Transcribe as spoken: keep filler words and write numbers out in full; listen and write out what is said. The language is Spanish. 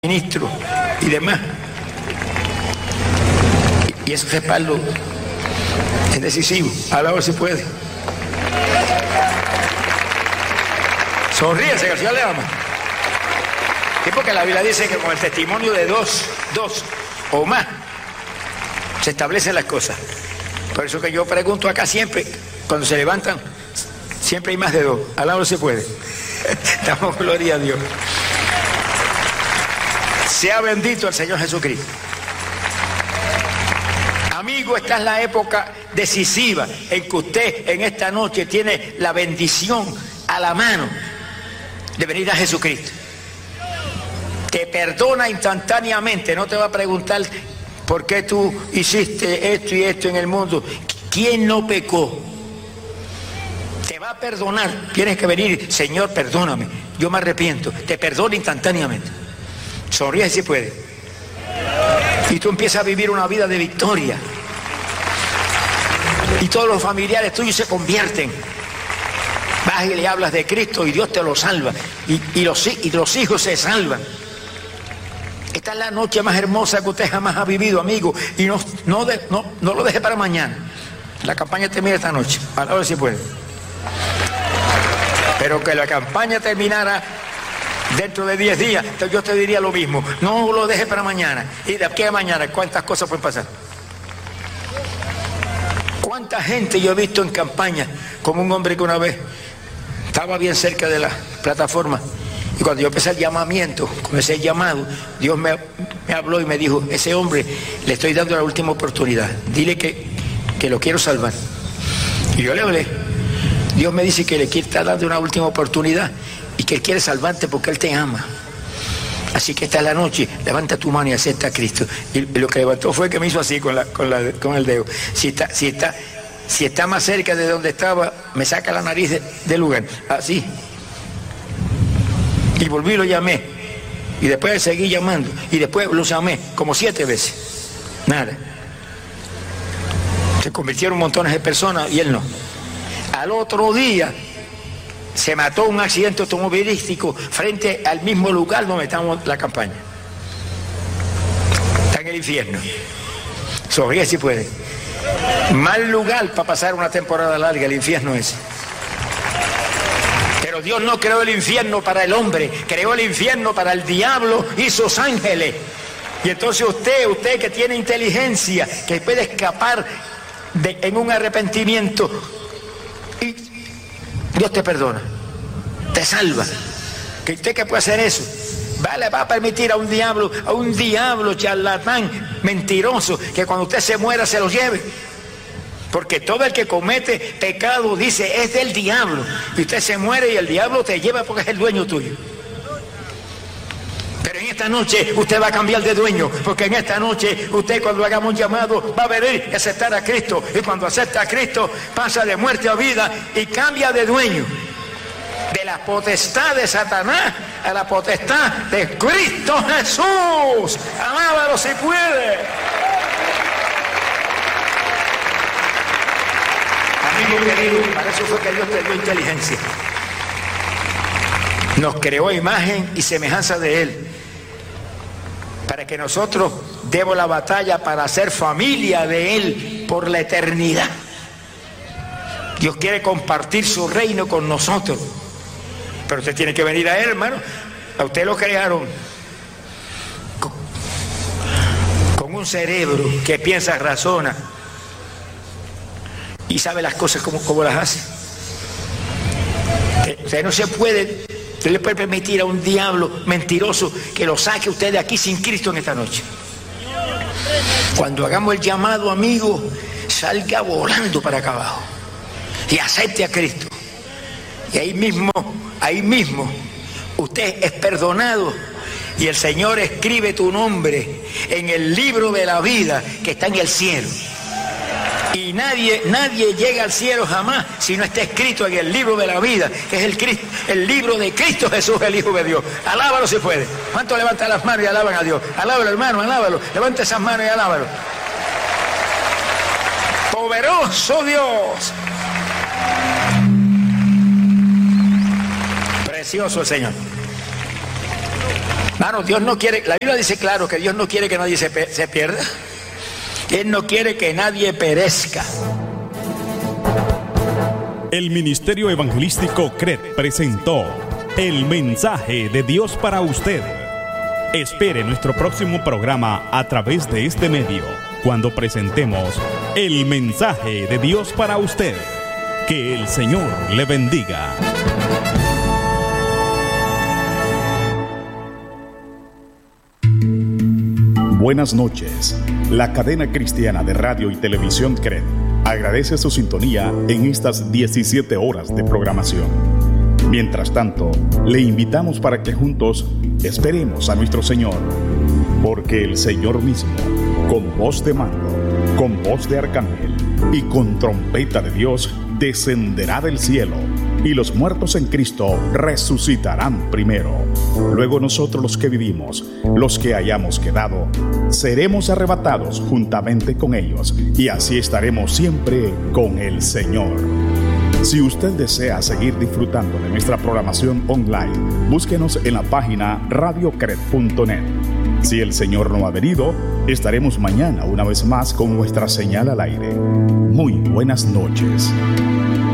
ministros y demás. Y ese respaldo es decisivo. Ahora se puede. Sonríese, que el Señor le ama. Y porque la Biblia dice que con el testimonio de dos, dos o más se establecen las cosas. Por eso que yo pregunto acá siempre, cuando se levantan, siempre hay más de dos. Al lado se puede. Damos gloria a Dios. Sea bendito el Señor Jesucristo. Amigo, esta es la época decisiva en que usted en esta noche tiene la bendición a la mano de venir a Jesucristo. Te perdona instantáneamente, no te va a preguntar por qué tú hiciste esto y esto en el mundo. ¿Quién no pecó? Te va a perdonar. Tienes que venir, Señor, perdóname, yo me arrepiento. Te perdona instantáneamente. Sonríe si puede. Y tú empiezas a vivir una vida de victoria. Y todos los familiares tuyos se convierten. Vas y le hablas de Cristo y Dios te lo salva. Y, y, los, y los hijos se salvan. Esta es la noche más hermosa que usted jamás ha vivido, amigo. Y no, no, de, no, no lo deje para mañana. La campaña termina esta noche. A ver si puede. Pero que la campaña terminara dentro de diez días, yo te diría lo mismo. No lo dejes para mañana. Y de aquí a mañana, ¿cuántas cosas pueden pasar? ¿Cuánta gente yo he visto en campaña? Como un hombre que una vez estaba bien cerca de la plataforma. Y cuando yo empecé el llamamiento, comencé el llamado, Dios me, me habló y me dijo: ese hombre le estoy dando la última oportunidad. Dile que, que lo quiero salvar. Y yo le hablé. Dios me dice que le quiere estar dando una última oportunidad. Y que Él quiere salvarte porque Él te ama. Así que esta es la noche, levanta tu mano y acepta a Cristo. Y lo que levantó fue que me hizo así con, la, con, la, con el dedo. Si está, si, está, si está más cerca de donde estaba, me saca la nariz de, del lugar. Así. Y volví y lo llamé. Y después seguí llamando. Y después lo llamé como siete veces. Nada. Se convirtieron montones de personas y él no. Al otro día se mató un accidente automovilístico frente al mismo lugar donde estamos la campaña. Está en el infierno. Sonríe si puede. Mal lugar para pasar una temporada larga, el infierno ese. Pero Dios no creó el infierno para el hombre, creó el infierno para el diablo y sus ángeles. Y entonces usted, usted que tiene inteligencia, que puede escapar de, en un arrepentimiento, y Dios te perdona, te salva. ¿Que usted qué puede hacer eso? Vale, va a permitir a un diablo, a un diablo charlatán, mentiroso, que cuando usted se muera se lo lleve. Porque todo el que comete pecado, dice, es del diablo. Y usted se muere y el diablo te lleva porque es el dueño tuyo. Pero en esta noche usted va a cambiar de dueño, porque en esta noche usted, cuando hagamos un llamado, va a venir y aceptar a Cristo. Y cuando acepta a Cristo, pasa de muerte a vida y cambia de dueño. De la potestad de Satanás a la potestad de Cristo Jesús. Alábalo si puede. Amigo querido, para eso fue que Dios te dio inteligencia. Nos creó a imagen y semejanza de Él, para que nosotros demos la batalla para ser familia de Él por la eternidad. Dios quiere compartir su reino con nosotros, pero usted tiene que venir a Él, hermano. A usted lo crearon con, con un cerebro que piensa, razona y sabe las cosas como, como las hace. Usted no se puede, usted le puede permitir a un diablo mentiroso que lo saque usted de aquí sin Cristo en esta noche. Cuando hagamos el llamado, amigo, salga volando para acá abajo y acepte a Cristo. Y ahí mismo, ahí mismo, usted es perdonado y el Señor escribe tu nombre en el libro de la vida que está en el cielo. Y nadie, nadie llega al cielo jamás si no está escrito en el libro de la vida, que es el, Cristo, el libro de Cristo Jesús, el Hijo de Dios. Alábalo si puede. ¿Cuántos levantan las manos y alaban a Dios? Alábalo, hermano, alábalo. Levanta esas manos y alábalo. Poderoso Dios. Precioso el Señor. Hermano, Dios no quiere, la Biblia dice claro que Dios no quiere que nadie se, se pierda. Él no quiere que nadie perezca. El Ministerio Evangelístico C R E D presentó el mensaje de Dios para usted. Espere nuestro próximo programa a través de este medio, cuando presentemos el mensaje de Dios para usted. Que el Señor le bendiga. Buenas noches. La cadena cristiana de radio y televisión C R E D agradece su sintonía en estas diecisiete horas de programación. Mientras tanto, le invitamos para que juntos esperemos a nuestro Señor, porque el Señor mismo, con voz de mando, con voz de arcángel y con trompeta de Dios, descenderá del cielo, y los muertos en Cristo resucitarán primero. Luego nosotros los que vivimos, los que hayamos quedado, seremos arrebatados juntamente con ellos, y así estaremos siempre con el Señor. Si usted desea seguir disfrutando de nuestra programación online, búsquenos en la página radio cred punto net. Si el Señor no ha venido, estaremos mañana una vez más con nuestra señal al aire. Muy buenas noches.